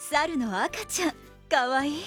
猿の赤ちゃんかわいい。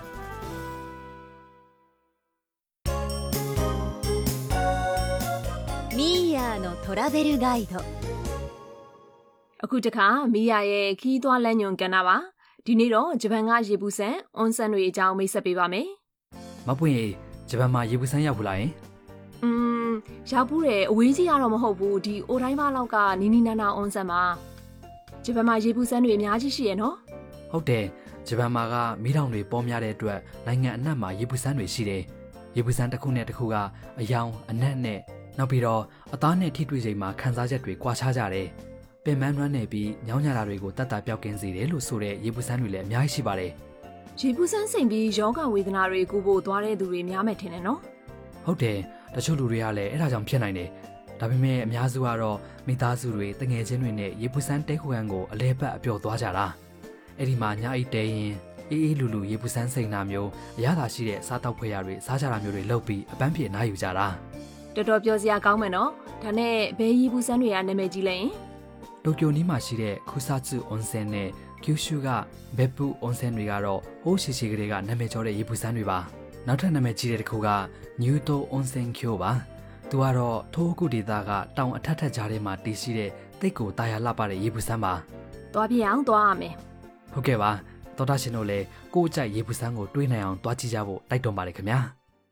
ミーヤのトラベルガイド。 အခုတခါမီးယာရဲ့ခီးသွွားလမ်းညွန်ကဏ္ဍပါဒီနေ့တော့ဂျပန်ကရေပူစံအွန်ဆန်တွေအကြောင်းမိတ်ဆက်ပေးပါမယ်မပွင့်ရေဂျပန်မှာရေပူစမ်းရောက်ဘူးလားယင်ရောက်ဘူးတယ်အဝေးကြီးကတော့မဟုတ်ဘူးဒီအိုတိုင်းမလောက်ကနီနီနာနာအွန်ဆန်မှာဂျပန်မှာရေပူစံတွေအများကြီးရှိရနော်ဟုတ်တယ်ဂျပန်မှာကမီးတောင်တွေပေါ်များတဲ့အတွက်နိုင်ငံအနှံ့မှာရေပူစမ်းတွေရှိတယ်ရေပူစမ်းတစ်ခုနဲ့တစ်ခုကအယောင်အနက်နဲ့နောက်ပြီးတော့အသားနဲ့ထိတွေ့ချိန်မှာခန်းစားချက်တွေကွာခြားကြတယ်ပင်မနှွမ်းနယ်ပြီးညောင်းညတာတွေကိုတတ်တာပြောက်ကင်းစေတယ်လို့ဆိုတဲ့ရေပူစမ်းတွေလည်းအများကြီးရှိပါတယ်ရေပူစမ်းစိန်ပြီးယောဂဝေဒနာတွေကူဖို့သွားတဲ့သူတွေများမယ်ထင်တယ်နော်ဟုတ်တယ်တချို့လူတွေကလည်းအဲ့ဒါကြောင့်ဖြစ်နိုင်တယ်ဒါပေမဲ့အများစုကတော့မိသားစုတွေတငယ်ချင်းတွေနဲ့ရေပူစမ်းတဲခုခံကိုအလဲပတ်အပျော်သွားကြတာအဲ့ဒီမှာညအိတ်တဲရင်အေးအေးလူလူရေပူစမ်းစိန်နာမျိုးအရသာရှိတဲ့စားတောက်ဖွယ်ရတွေစားကြတာမျိုးတွေလုပ်ပြီးအပန်းဖြေနားယူကြတာတော်တော်ပြောစရာကောင်းမယ်နော်ဒါနဲ့ဘယ်ရေပူစမ်းတွေကနာမည်ကြီးလဲတိုကျိုနီးမှာရှိတဲ့ခူဆာချူအွန်ဆန်နဲ့ကျူရှူကဘက်ပူအွန်ဆန်တွေကတော့ဟိုးရှိရှိကလေးကနာမည်ကျော်တဲ့ရေပူစမ်းတွေပါနောက်ထပ်နာမည်ကြီးတဲ့တစ်ခုကနျူတိုအွန်ဆန်ကျိုပါသူကတော့ထိုးခုဒေသကတောင်အထက်ထက်ကြားထဲမှာတည်ရှိတဲ့တိတ်ကိုတာယာလှပတဲ့ရေပူစမ်းပါသွားပြအောင်သွားရမယ်ဟုတ်ကဲ့ပါတော်တာရှင်တို့လည်းကိုယ့်ကြိုက်ရေပူစမ်းကိုတွေးနိုင်အောင်သွားကြည့်ကြဖို့တိုက်တွန်းပါတယ်ခင်ဗျာ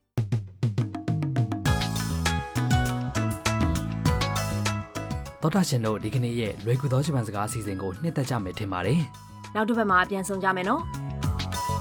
တော်တာရှင်တို့ဒီကနေ့ရဲ့လွယ်ကူသောဂျပန်စကားအစီအစဉ်ကိုနှစ်သက်ကြမယ်ထင်ပါတယ်နောက်တစ်ပတ်မှာပြန်ဆောင်ကြမယ်နော်